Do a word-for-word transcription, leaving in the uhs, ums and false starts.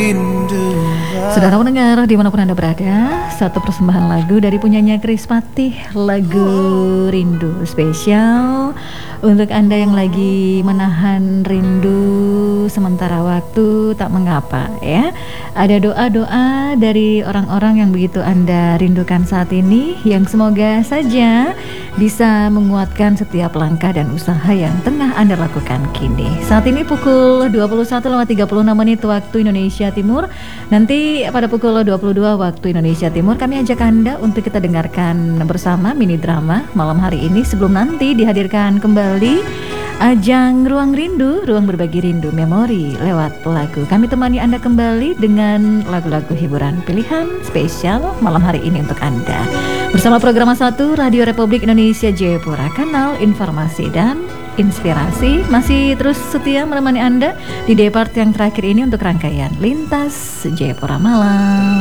Saudara pendengar dimanapun Anda berada, satu persembahan lagu dari punyanya Chris Patih, lagu Rindu spesial untuk Anda yang lagi menahan rindu sementara waktu, tak mengapa ya. Ada doa-doa dari orang-orang yang begitu Anda rindukan saat ini, yang semoga saja bisa menguatkan setiap langkah dan usaha yang tengah Anda lakukan kini. Saat ini pukul dua puluh satu lewat tiga puluh enam menit waktu Indonesia Timur. Nanti pada pukul dua puluh dua waktu Indonesia Timur kami ajak Anda untuk kita dengarkan bersama mini drama malam hari ini, sebelum nanti dihadirkan kembali ajang Ruang Rindu, ruang berbagi rindu memori lewat lagu. Kami temani Anda kembali dengan lagu-lagu hiburan pilihan spesial malam hari ini untuk Anda. Bersama program satu Radio Republik Indonesia Jayapura, kanal informasi dan inspirasi, masih terus setia menemani Anda di day part yang terakhir ini untuk rangkaian Lintas Jayapura Malam.